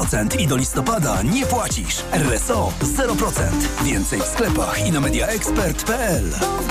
0% i do listopada nie płacisz. RSO 0%. Więcej w sklepach i na mediaexpert.pl.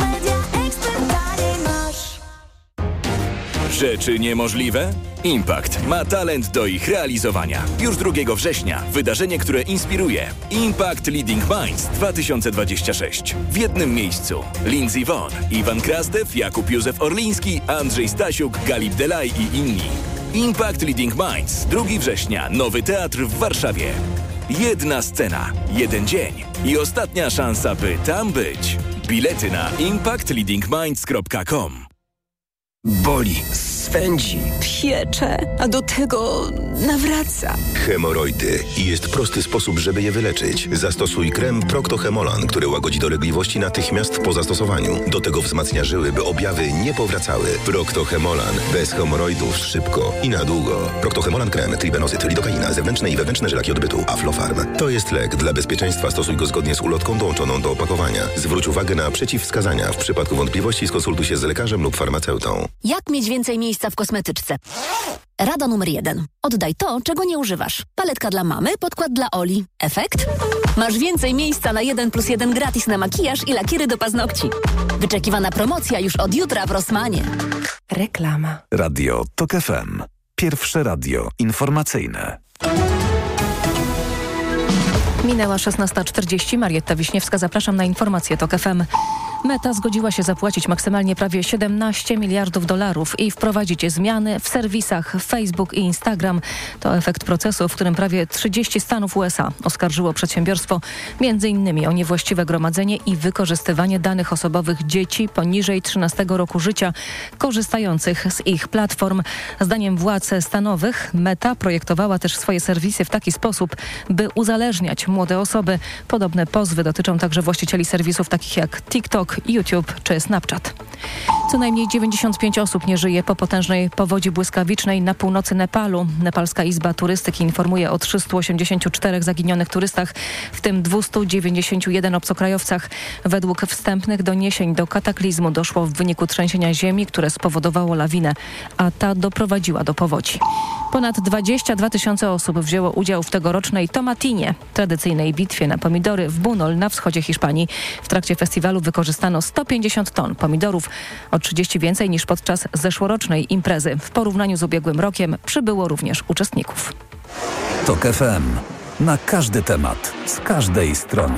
Rzeczy niemożliwe? Impact ma talent do ich realizowania. Już 2 września wydarzenie, które inspiruje. Impact Leading Minds 2026. W jednym miejscu Lindsey Vonn, Iwan Krastew, Jakub Józef Orliński, Andrzej Stasiuk, Galip Delay i inni. Impact Leading Minds 2 września. Nowy teatr w Warszawie. Jedna scena, jeden dzień i ostatnia szansa, by tam być. Bilety na impactleadingminds.com. Boli, swędzi, piecze, a do tego nawraca. Hemoroidy. I jest prosty sposób, żeby je wyleczyć. Zastosuj krem Procto-Hemolan, który łagodzi dolegliwości natychmiast po zastosowaniu. Do tego wzmacnia żyły, by objawy nie powracały. Procto-Hemolan. Bez hemoroidów szybko i na długo. Procto-Hemolan krem, tribenozyt, lidokaina, zewnętrzne i wewnętrzne żylaki odbytu, Aflofarm. To jest lek. Dla bezpieczeństwa stosuj go zgodnie z ulotką dołączoną do opakowania. Zwróć uwagę na przeciwwskazania. W przypadku wątpliwości skonsultuj się z lekarzem lub farmaceutą. Jak mieć więcej miejsca w kosmetyczce? Rada numer 1. Oddaj to, czego nie używasz. Paletka dla mamy, podkład dla Oli. Efekt? Masz więcej miejsca na 1+1 gratis na makijaż i lakiery do paznokci. Wyczekiwana promocja już od jutra w Rossmanie. Reklama. Radio TOK FM. Pierwsze radio informacyjne. Minęła 16:40. Marietta Wiśniewska, zapraszam na informacje TOK FM. Meta zgodziła się zapłacić maksymalnie prawie $17 miliardów i wprowadzić zmiany w serwisach Facebook i Instagram. To efekt procesu, w którym prawie 30 stanów USA oskarżyło przedsiębiorstwo m.in. o niewłaściwe gromadzenie i wykorzystywanie danych osobowych dzieci poniżej 13 roku życia korzystających z ich platform. Zdaniem władz stanowych Meta projektowała też swoje serwisy w taki sposób, by uzależniać młode osoby. Podobne pozwy dotyczą także właścicieli serwisów takich jak TikTok, YouTube czy Snapchat. Co najmniej 95 osób nie żyje po potężnej powodzi błyskawicznej na północy Nepalu. Nepalska Izba Turystyki informuje o 384 zaginionych turystach, w tym 291 obcokrajowcach. Według wstępnych doniesień do kataklizmu doszło w wyniku trzęsienia ziemi, które spowodowało lawinę, a ta doprowadziła do powodzi. Ponad 22 tysiące osób wzięło udział w tegorocznej Tomatinie, tradycyjnej bitwie na pomidory w Bunol na wschodzie Hiszpanii. W trakcie festiwalu wykorzystano 150 ton pomidorów, o 30 więcej niż podczas zeszłorocznej imprezy. W porównaniu z ubiegłym rokiem przybyło również uczestników. TOK FM. Na każdy temat, z każdej strony.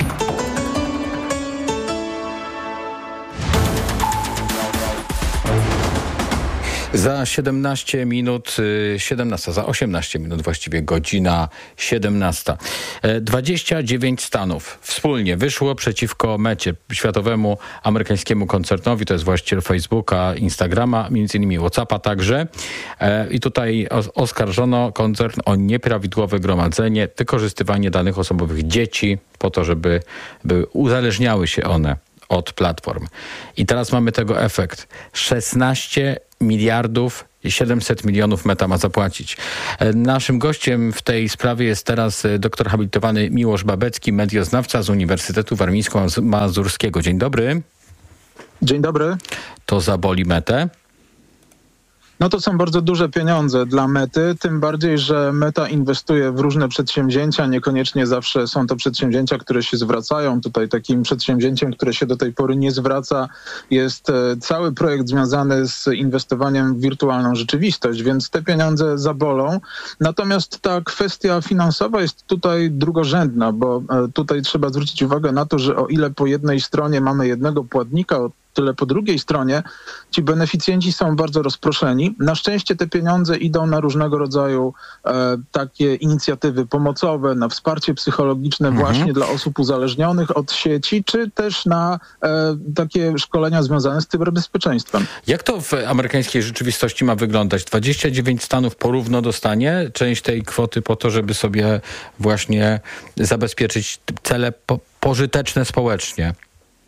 Za 17 minut, za 18 minut właściwie, godzina 17. 29 stanów wspólnie wyszło przeciwko Mecie, światowemu amerykańskiemu koncernowi, to jest właściciel Facebooka, Instagrama, między innymi WhatsAppa także. I tutaj oskarżono koncern o nieprawidłowe gromadzenie, wykorzystywanie danych osobowych dzieci po to, żeby uzależniały się one od platform. I teraz mamy tego efekt. 16 miliardów i 700 milionów Meta ma zapłacić. Naszym gościem w tej sprawie jest teraz doktor habilitowany Miłosz Babecki, medioznawca z Uniwersytetu Warmińsko-Mazurskiego. Dzień dobry. Dzień dobry. To zaboli Metę? No to są bardzo duże pieniądze dla Mety, tym bardziej, że Meta inwestuje w różne przedsięwzięcia, niekoniecznie zawsze są to przedsięwzięcia, które się zwracają. Tutaj takim przedsięwzięciem, które się do tej pory nie zwraca, jest cały projekt związany z inwestowaniem w wirtualną rzeczywistość, więc te pieniądze zabolą. Natomiast ta kwestia finansowa jest tutaj drugorzędna, bo tutaj trzeba zwrócić uwagę na to, że o ile po jednej stronie mamy jednego płatnika, tyle po drugiej stronie ci beneficjenci są bardzo rozproszeni. Na szczęście te pieniądze idą na różnego rodzaju takie inicjatywy pomocowe, na wsparcie psychologiczne właśnie dla osób uzależnionych od sieci, czy też na takie szkolenia związane z cyberbezpieczeństwem. Jak to w amerykańskiej rzeczywistości ma wyglądać? 29 stanów porówno dostanie część tej kwoty po to, żeby sobie właśnie zabezpieczyć cele pożyteczne społecznie?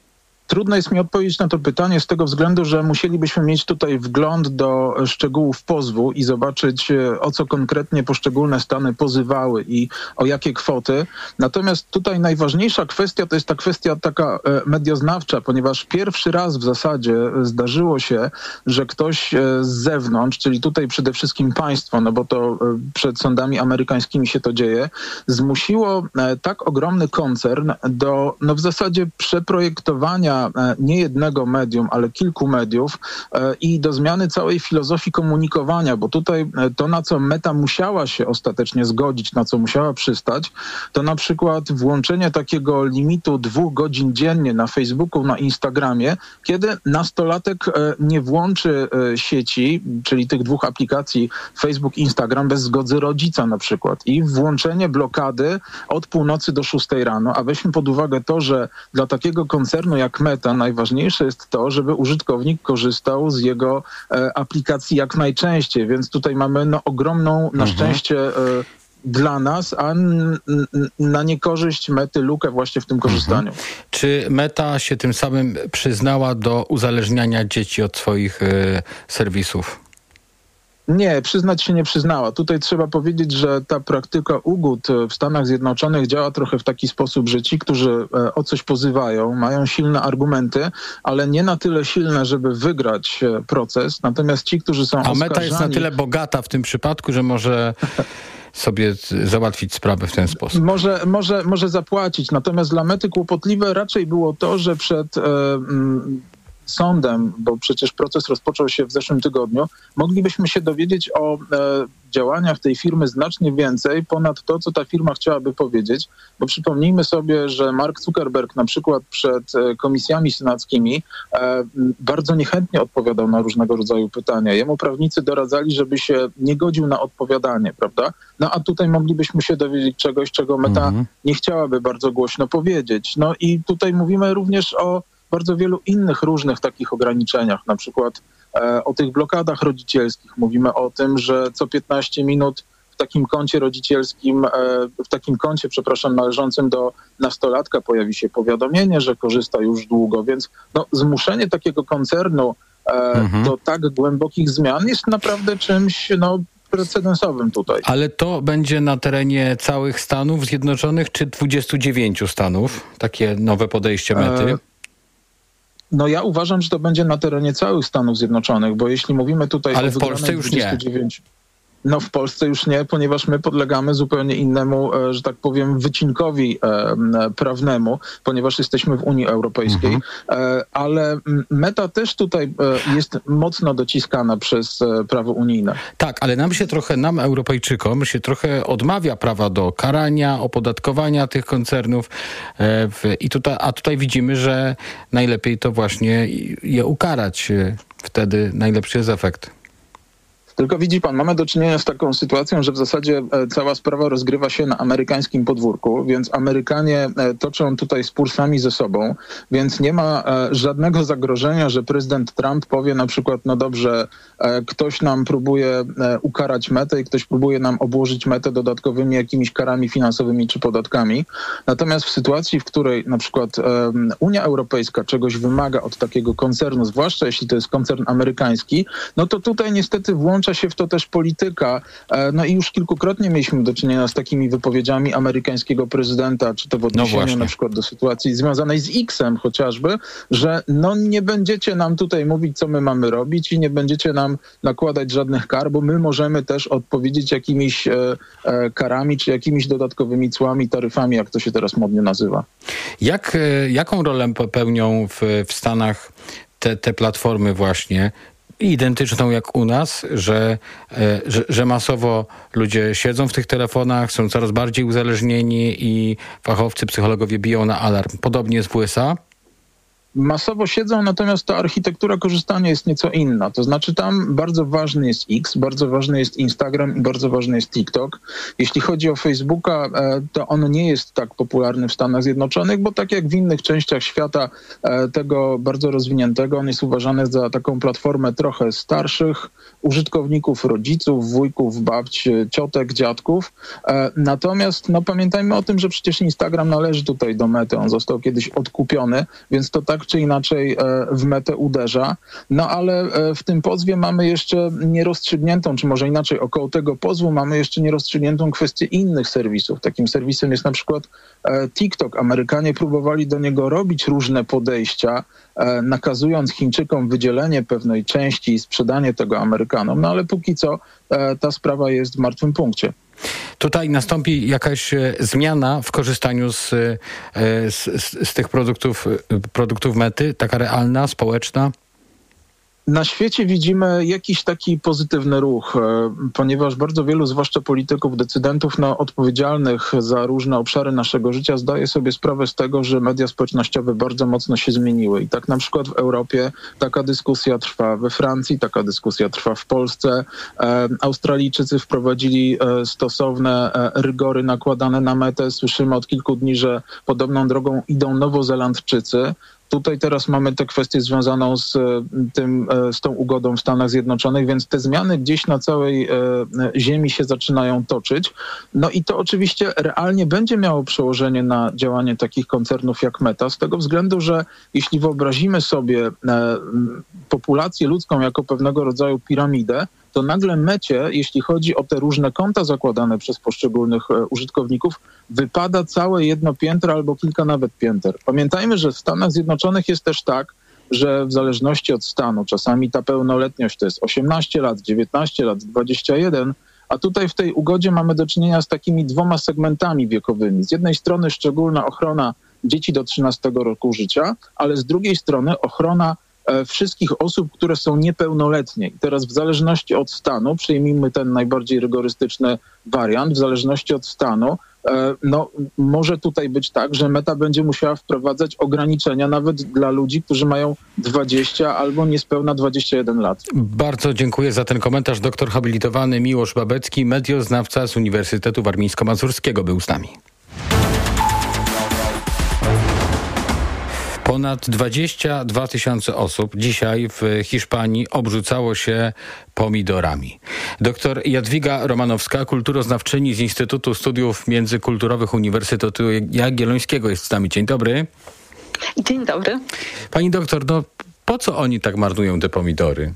Trudno jest mi odpowiedzieć na to pytanie z tego względu, że musielibyśmy mieć tutaj wgląd do szczegółów pozwu i zobaczyć, o co konkretnie poszczególne stany pozywały i o jakie kwoty. Natomiast tutaj najważniejsza kwestia to jest ta kwestia taka medioznawcza, ponieważ pierwszy raz w zasadzie zdarzyło się, że ktoś z zewnątrz, czyli tutaj przede wszystkim państwo, no bo to przed sądami amerykańskimi się to dzieje, zmusiło tak ogromny koncern do w zasadzie przeprojektowania nie jednego medium, ale kilku mediów i do zmiany całej filozofii komunikowania, bo tutaj to, na co Meta musiała się ostatecznie zgodzić, na co musiała przystać, to na przykład włączenie takiego limitu 2 godzin dziennie na Facebooku, na Instagramie, kiedy nastolatek nie włączy sieci, czyli tych 2 aplikacji Facebook i Instagram bez zgody rodzica na przykład i włączenie blokady od północy do 6 rano, a weźmy pod uwagę to, że dla takiego koncernu jak Meta najważniejsze jest to, żeby użytkownik korzystał z jego aplikacji jak najczęściej, więc tutaj mamy ogromną na szczęście dla nas, a na niekorzyść Mety lukę właśnie w tym korzystaniu. Czy Meta się tym samym przyznała do uzależniania dzieci od swoich serwisów? Nie, przyznać się nie przyznała. Tutaj trzeba powiedzieć, że ta praktyka ugód w Stanach Zjednoczonych działa trochę w taki sposób, że ci, którzy o coś pozywają, mają silne argumenty, ale nie na tyle silne, żeby wygrać proces. Natomiast ci, którzy są oskarżani... A Meta jest na tyle bogata w tym przypadku, że może sobie załatwić sprawę w ten sposób. Może zapłacić. Natomiast dla Mety kłopotliwe raczej było to, że przed sądem, bo przecież proces rozpoczął się w zeszłym tygodniu, moglibyśmy się dowiedzieć o działaniach tej firmy znacznie więcej ponad to, co ta firma chciałaby powiedzieć, bo przypomnijmy sobie, że Mark Zuckerberg na przykład przed komisjami senackimi bardzo niechętnie odpowiadał na różnego rodzaju pytania. Jemu prawnicy doradzali, żeby się nie godził na odpowiadanie, prawda? No a tutaj moglibyśmy się dowiedzieć czegoś, czego Meta nie chciałaby bardzo głośno powiedzieć. No i tutaj mówimy również o bardzo wielu innych różnych takich ograniczeniach, na przykład o tych blokadach rodzicielskich. Mówimy o tym, że co 15 minut w takim koncie rodzicielskim, należącym do nastolatka pojawi się powiadomienie, że korzysta już długo, więc zmuszenie takiego koncernu do tak głębokich zmian jest naprawdę czymś precedensowym tutaj. Ale to będzie na terenie całych Stanów Zjednoczonych czy 29 stanów? Takie nowe podejście Mety? Ja uważam, że to będzie na terenie całych Stanów Zjednoczonych, bo jeśli mówimy tutaj ale o w Polsce już 29... nie. W Polsce już nie, ponieważ my podlegamy zupełnie innemu, że tak powiem, wycinkowi prawnemu, ponieważ jesteśmy w Unii Europejskiej, ale Meta też tutaj jest mocno dociskana przez prawo unijne. Tak, ale nam Europejczykom, się trochę odmawia prawa do karania, opodatkowania tych koncernów a tutaj widzimy, że najlepiej to właśnie je ukarać. Wtedy najlepszy jest efekt. Tylko widzi pan, mamy do czynienia z taką sytuacją, że w zasadzie cała sprawa rozgrywa się na amerykańskim podwórku, więc Amerykanie toczą tutaj spór sami ze sobą, więc nie ma żadnego zagrożenia, że prezydent Trump powie na przykład, dobrze, ktoś nam próbuje ukarać Metę i ktoś próbuje nam obłożyć Metę dodatkowymi jakimiś karami finansowymi czy podatkami. Natomiast w sytuacji, w której na przykład Unia Europejska czegoś wymaga od takiego koncernu, zwłaszcza jeśli to jest koncern amerykański, to tutaj niestety włącza się w to też polityka. I już kilkukrotnie mieliśmy do czynienia z takimi wypowiedziami amerykańskiego prezydenta, czy to w odniesieniu na przykład do sytuacji związanej z X-em chociażby, że nie będziecie nam tutaj mówić, co my mamy robić i nie będziecie nam nakładać żadnych kar, bo my możemy też odpowiedzieć jakimiś karami, czy jakimiś dodatkowymi cłami, taryfami, jak to się teraz modnie nazywa. Jaką rolę pełnią w Stanach te platformy właśnie, identyczną jak u nas, że masowo ludzie siedzą w tych telefonach, są coraz bardziej uzależnieni i fachowcy, psychologowie biją na alarm. Podobnie jest w USA? Masowo siedzą, natomiast ta architektura korzystania jest nieco inna. To znaczy tam bardzo ważny jest X, bardzo ważny jest Instagram i bardzo ważny jest TikTok. Jeśli chodzi o Facebooka, to on nie jest tak popularny w Stanach Zjednoczonych, bo tak jak w innych częściach świata tego bardzo rozwiniętego, on jest uważany za taką platformę trochę starszych użytkowników, rodziców, wujków, babć, ciotek, dziadków. Natomiast pamiętajmy o tym, że przecież Instagram należy tutaj do Mety. On został kiedyś odkupiony, więc to także tak czy inaczej w metę uderza. No ale w tym pozwie mamy jeszcze nierozstrzygniętą, czy może inaczej, około tego pozwu mamy jeszcze nierozstrzygniętą kwestię innych serwisów. Takim serwisem jest na przykład TikTok. Amerykanie próbowali do niego robić różne podejścia, nakazując Chińczykom wydzielenie pewnej części i sprzedanie tego Amerykanom. No ale póki co ta sprawa jest w martwym punkcie. Tutaj nastąpi jakaś zmiana w korzystaniu z tych produktów Mety, taka realna, społeczna? Na świecie widzimy jakiś taki pozytywny ruch, ponieważ bardzo wielu, zwłaszcza polityków, decydentów odpowiedzialnych za różne obszary naszego życia zdaje sobie sprawę z tego, że media społecznościowe bardzo mocno się zmieniły. I tak na przykład w Europie taka dyskusja trwa, we Francji taka dyskusja trwa, w Polsce. Australijczycy wprowadzili stosowne rygory nakładane na metę. Słyszymy od kilku dni, że podobną drogą idą Nowozelandczycy. Tutaj teraz mamy tę kwestię związaną z tą ugodą w Stanach Zjednoczonych, więc te zmiany gdzieś na całej ziemi się zaczynają toczyć. No i to oczywiście realnie będzie miało przełożenie na działanie takich koncernów jak Meta, z tego względu, że jeśli wyobrazimy sobie populację ludzką jako pewnego rodzaju piramidę, to nagle Mecie, jeśli chodzi o te różne konta zakładane przez poszczególnych użytkowników, wypada całe jedno piętro albo kilka nawet pięter. Pamiętajmy, że w Stanach Zjednoczonych jest też tak, że w zależności od stanu, czasami ta pełnoletność to jest 18 lat, 19 lat, 21, a tutaj w tej ugodzie mamy do czynienia z takimi dwoma segmentami wiekowymi. Z jednej strony szczególna ochrona dzieci do 13 roku życia, ale z drugiej strony ochrona wszystkich osób, które są niepełnoletnie. I teraz w zależności od stanu, przyjmijmy ten najbardziej rygorystyczny wariant, w zależności od stanu, może tutaj być tak, że Meta będzie musiała wprowadzać ograniczenia nawet dla ludzi, którzy mają 20 albo niespełna 21 lat. Bardzo dziękuję za ten komentarz. Doktor habilitowany Miłosz Babecki, medioznawca z Uniwersytetu Warmińsko-Mazurskiego był z nami. Ponad 22 000 osób dzisiaj w Hiszpanii obrzucało się pomidorami. Doktor Jadwiga Romanowska, kulturoznawczyni z Instytutu Studiów Międzykulturowych Uniwersytetu Jagiellońskiego jest z nami. Dzień dobry. Dzień dobry. Pani doktor, po co oni tak marnują te pomidory?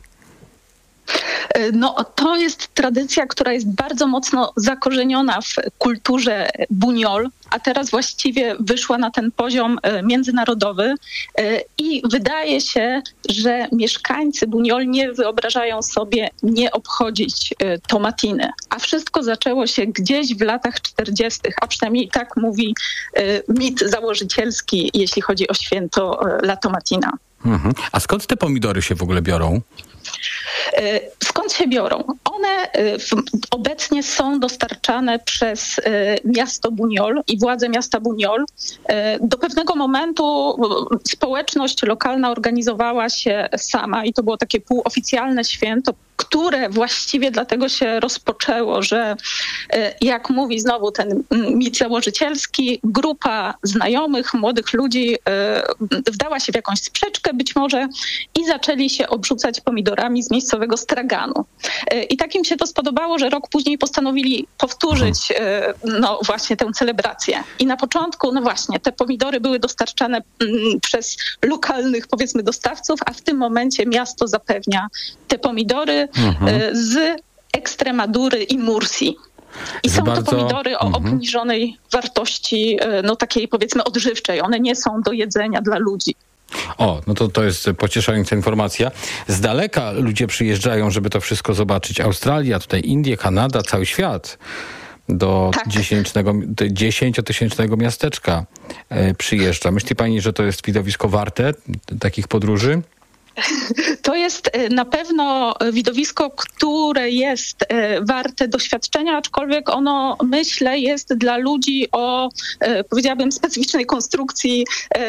To jest tradycja, która jest bardzo mocno zakorzeniona w kulturze buñol, a teraz właściwie wyszła na ten poziom międzynarodowy i wydaje się, że mieszkańcy Buñol nie wyobrażają sobie nie obchodzić tomatiny. A wszystko zaczęło się gdzieś w latach 40., a przynajmniej tak mówi mit założycielski, jeśli chodzi o święto La Tomatina. Mhm. A skąd te pomidory się w ogóle biorą? Skąd się biorą? One obecnie są dostarczane przez miasto Buñol i władze miasta Buñol. Do pewnego momentu społeczność lokalna organizowała się sama i to było takie półoficjalne święto, które właściwie dlatego się rozpoczęło, że jak mówi znowu ten mit założycielski, grupa znajomych, młodych ludzi wdała się w jakąś sprzeczkę być może i zaczęli się obrzucać pomidorami z miejscowego straganu. I tak im się to spodobało, że rok później postanowili powtórzyć właśnie tę celebrację. I na początku, te pomidory były dostarczane przez lokalnych, powiedzmy, dostawców, a w tym momencie miasto zapewnia te pomidory z Ekstremadury i Mursji. I są to pomidory o obniżonej wartości, takiej, powiedzmy, odżywczej. One nie są do jedzenia dla ludzi. To jest pocieszająca informacja. Z daleka ludzie przyjeżdżają, żeby to wszystko zobaczyć. Australia, tutaj Indie, Kanada, cały świat. Do 10-tysięcznego miasteczka przyjeżdża. Myśli pani, że to jest widowisko warte takich podróży? To jest na pewno widowisko, które jest warte doświadczenia, aczkolwiek ono, myślę, jest dla ludzi o, powiedziałabym, specyficznej konstrukcji,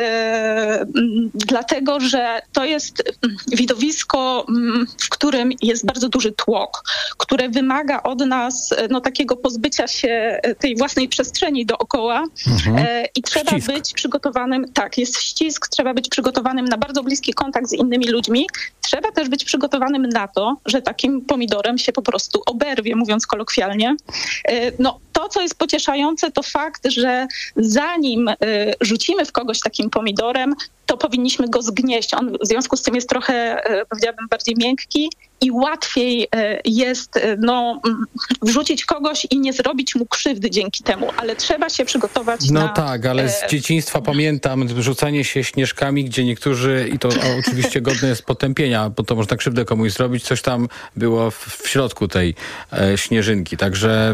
dlatego że to jest widowisko, w którym jest bardzo duży tłok, które wymaga od nas takiego pozbycia się tej własnej przestrzeni dookoła i trzeba być przygotowanym, jest ścisk, trzeba być przygotowanym na bardzo bliski kontakt z innymi ludźmi. Trzeba też być przygotowanym na to, że takim pomidorem się po prostu oberwie, mówiąc kolokwialnie. To, co jest pocieszające, to fakt, że zanim rzucimy w kogoś takim pomidorem, to powinniśmy go zgnieść. On w związku z tym jest trochę, powiedziałabym, bardziej miękki i łatwiej jest wrzucić kogoś i nie zrobić mu krzywdy dzięki temu, ale trzeba się przygotować na... No tak, ale z dzieciństwa pamiętam rzucanie się śnieżkami, gdzie niektórzy, i to oczywiście godne jest potępienia, bo to można krzywdę komuś zrobić, coś tam było w środku tej śnieżynki. Także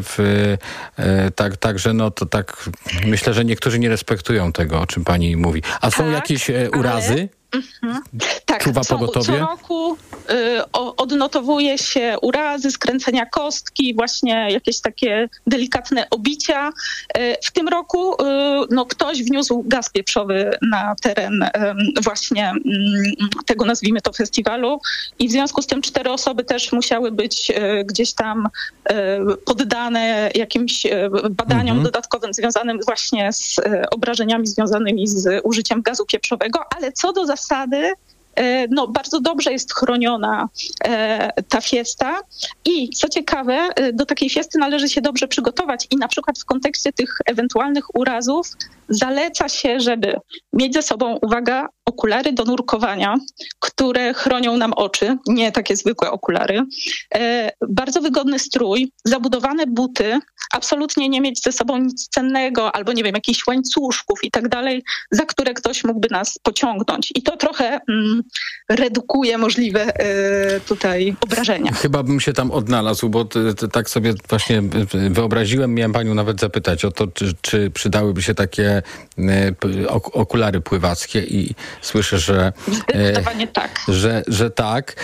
myślę, że niektórzy nie respektują tego, o czym pani mówi. A są jakieś urazy? Tak, Czuwa pogotowie? Co roku odnotowuje się urazy, skręcenia kostki, właśnie jakieś takie delikatne obicia. W tym roku ktoś wniósł gaz pieprzowy na teren właśnie tego, nazwijmy to, festiwalu i w związku z tym 4 osoby też musiały być gdzieś tam poddane jakimś badaniom dodatkowym związanym właśnie z obrażeniami związanymi z użyciem gazu pieprzowego, ale co do zasady bardzo dobrze jest chroniona ta fiesta i co ciekawe, do takiej fiesty należy się dobrze przygotować i na przykład w kontekście tych ewentualnych urazów zaleca się, żeby mieć ze sobą, uwaga, okulary do nurkowania, które chronią nam oczy, nie takie zwykłe okulary, bardzo wygodny strój, zabudowane buty, absolutnie nie mieć ze sobą nic cennego albo nie wiem, jakichś łańcuszków i tak dalej, za które ktoś mógłby nas pociągnąć. I to trochę redukuje możliwe tutaj obrażenia. Chyba bym się tam odnalazł, bo tak sobie właśnie wyobraziłem, miałem panią nawet zapytać o to, czy przydałyby się takie okulary pływackie i słyszę, że zdecydowanie tak. Że tak.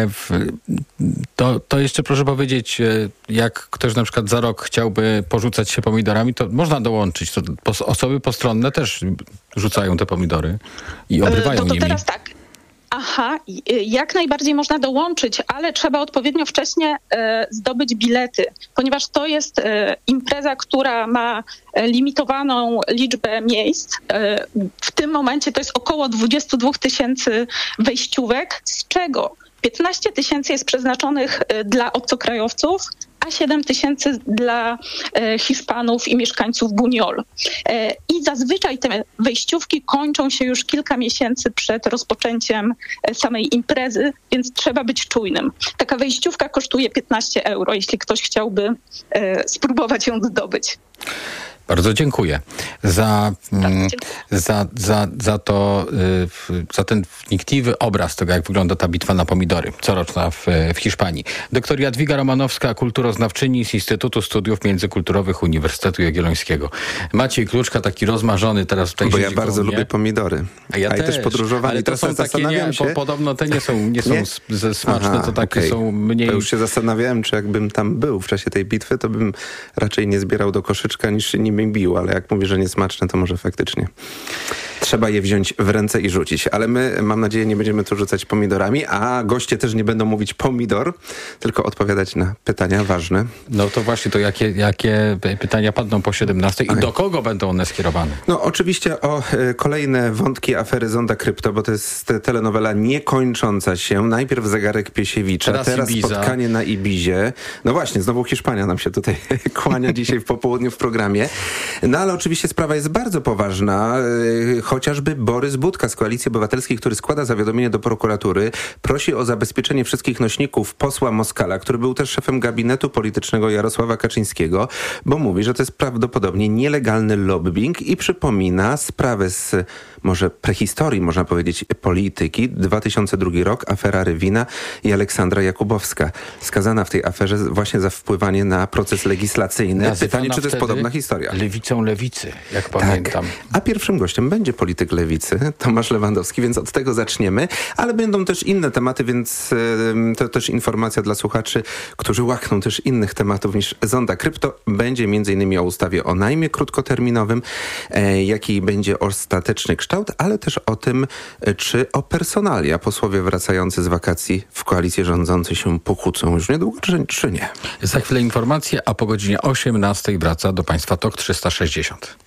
To jeszcze proszę powiedzieć, jak ktoś na przykład za rok chciałby porzucać się pomidorami, to można dołączyć. To osoby postronne też rzucają te pomidory i obrywają nimi. To teraz tak. Aha, jak najbardziej można dołączyć, ale trzeba odpowiednio wcześnie zdobyć bilety, ponieważ to jest impreza, która ma limitowaną liczbę miejsc. W tym momencie to jest około 22 000 wejściówek, z czego 15 000 jest przeznaczonych dla obcokrajowców, a 7 000 dla Hiszpanów i mieszkańców Buñol. I zazwyczaj te wejściówki kończą się już kilka miesięcy przed rozpoczęciem samej imprezy, więc trzeba być czujnym. Taka wejściówka kosztuje 15 €, jeśli ktoś chciałby spróbować ją zdobyć. Bardzo dziękuję za ten wnikliwy obraz tego, jak wygląda ta bitwa na pomidory coroczna w Hiszpanii. Doktor Jadwiga Romanowska, kulturoznawczyni z Instytutu Studiów Międzykulturowych Uniwersytetu Jagiellońskiego. Maciej Kluczka, taki rozmarzony teraz tutaj. Bo ja bardzo lubię pomidory. A ja też podróżowałem. Ale to są takie, podobno te nie są smaczne, to takie są mniej... To już się zastanawiałem, czy jakbym tam był w czasie tej bitwy, to bym raczej nie zbierał do koszyczka, niż nim bił, ale jak mówię, że niesmaczne, to może faktycznie trzeba je wziąć w ręce i rzucić. Ale my, mam nadzieję, nie będziemy tu rzucać pomidorami, a goście też nie będą mówić pomidor, tylko odpowiadać na pytania ważne. No to właśnie, to jakie pytania padną po 17 i do kogo będą one skierowane? No oczywiście o kolejne wątki afery Zonda Krypto, bo to jest telenowela niekończąca się. Najpierw zegarek Piesiewicza, teraz spotkanie na Ibizie. No właśnie, znowu Hiszpania nam się tutaj kłania dzisiaj w popołudniu w programie. No ale oczywiście sprawa jest bardzo poważna. Chociażby Borys Budka z Koalicji Obywatelskiej, który składa zawiadomienie do prokuratury, prosi o zabezpieczenie wszystkich nośników posła Moskala, który był też szefem gabinetu politycznego Jarosława Kaczyńskiego, bo mówi, że to jest prawdopodobnie nielegalny lobbying i przypomina sprawę z może prehistorii, można powiedzieć, polityki. 2002 rok, afera Rywina i Aleksandra Jakubowska. Skazana w tej aferze właśnie za wpływanie na proces legislacyjny. Pytanie, czy to jest podobna historia. Lewicą lewicy, jak pamiętam. A pierwszym gościem będzie polityk lewicy, Tomasz Lewandowski, więc od tego zaczniemy. Ale będą też inne tematy, więc to też informacja dla słuchaczy, którzy łakną też innych tematów niż Zonda Krypto. Będzie m.in. o ustawie o najmie krótkoterminowym, jaki będzie ostateczny kształt, ale też o tym, czy o personalia posłowie wracający z wakacji w koalicji rządzącej się pokłócą już niedługo, czy nie. Za chwilę informacje, a po godzinie 18 wraca do Państwa TOK 360.